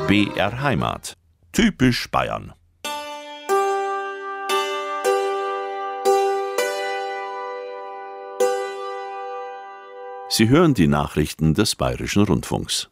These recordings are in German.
BR Heimat. Typisch Bayern. Sie hören die Nachrichten des Bayerischen Rundfunks.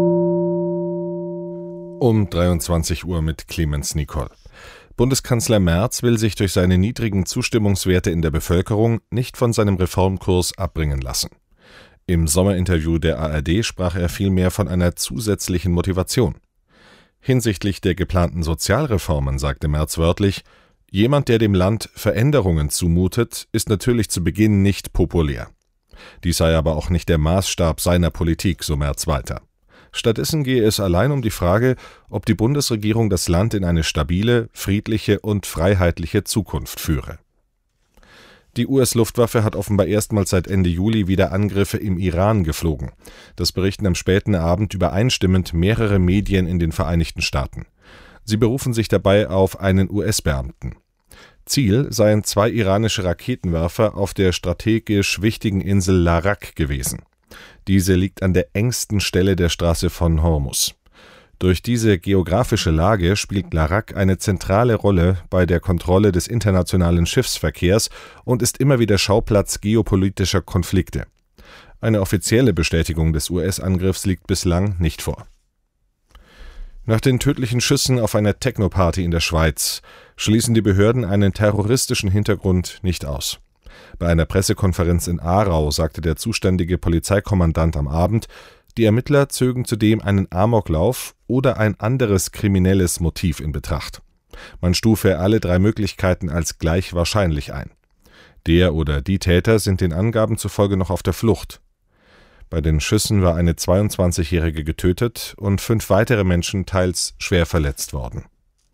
Um 23 Uhr mit Clemens Nicol. Bundeskanzler Merz will sich durch seine niedrigen Zustimmungswerte in der Bevölkerung nicht von seinem Reformkurs abbringen lassen. Im Sommerinterview der ARD sprach er vielmehr von einer zusätzlichen Motivation. Hinsichtlich der geplanten Sozialreformen sagte Merz wörtlich: Jemand, der dem Land Veränderungen zumutet, ist natürlich zu Beginn nicht populär. Dies sei aber auch nicht der Maßstab seiner Politik, so Merz weiter. Stattdessen gehe es allein um die Frage, ob die Bundesregierung das Land in eine stabile, friedliche und freiheitliche Zukunft führe. Die US-Luftwaffe hat offenbar erstmals seit Ende Juli wieder Angriffe im Iran geflogen. Das berichten am späten Abend übereinstimmend mehrere Medien in den Vereinigten Staaten. Sie berufen sich dabei auf einen US-Beamten. Ziel seien 2 iranische Raketenwerfer auf der strategisch wichtigen Insel Larak gewesen. Diese liegt an der engsten Stelle der Straße von Hormuz. Durch diese geografische Lage spielt Larak eine zentrale Rolle bei der Kontrolle des internationalen Schiffsverkehrs und ist immer wieder Schauplatz geopolitischer Konflikte. Eine offizielle Bestätigung des US-Angriffs liegt bislang nicht vor. Nach den tödlichen Schüssen auf einer Techno-Party in der Schweiz schließen die Behörden einen terroristischen Hintergrund nicht aus. Bei einer Pressekonferenz in Aarau sagte der zuständige Polizeikommandant am Abend, die Ermittler zögen zudem einen Amoklauf oder ein anderes kriminelles Motiv in Betracht. Man stufe alle 3 Möglichkeiten als gleich wahrscheinlich ein. Der oder die Täter sind den Angaben zufolge noch auf der Flucht. Bei den Schüssen war eine 22-Jährige getötet und 5 weitere Menschen teils schwer verletzt worden.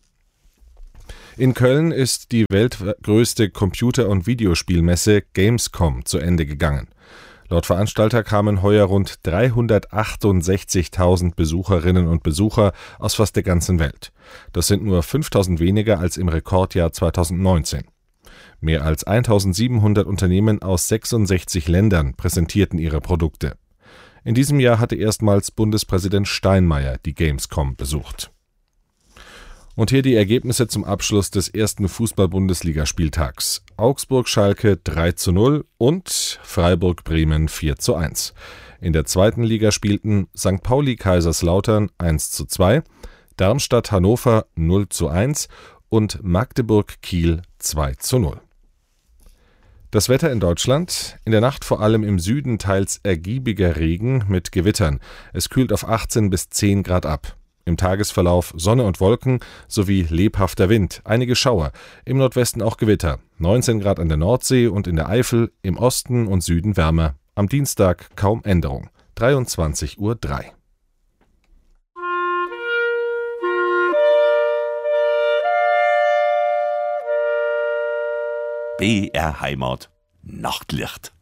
In Köln ist die weltgrößte Computer- und Videospielmesse Gamescom zu Ende gegangen. Laut Veranstalter kamen heuer rund 368.000 Besucherinnen und Besucher aus fast der ganzen Welt. Das sind nur 5.000 weniger als im Rekordjahr 2019. Mehr als 1.700 Unternehmen aus 66 Ländern präsentierten ihre Produkte. In diesem Jahr hatte erstmals Bundespräsident Steinmeier die Gamescom besucht. Und hier die Ergebnisse zum Abschluss des ersten Fußball-Bundesligaspieltags. Augsburg-Schalke 3:0 und Freiburg-Bremen 4:1. In der zweiten Liga spielten St. Pauli-Kaiserslautern 1:2, Darmstadt-Hannover 0:1 und Magdeburg-Kiel 2:0. Das Wetter in Deutschland: In der Nacht vor allem im Süden teils ergiebiger Regen mit Gewittern. Es kühlt auf 18 bis 10 Grad ab. Im Tagesverlauf Sonne und Wolken sowie lebhafter Wind, einige Schauer, im Nordwesten auch Gewitter, 19 Grad an der Nordsee und in der Eifel, im Osten und Süden wärmer. Am Dienstag kaum Änderung, 23:03 Uhr. BR Heimat. Nachtlicht.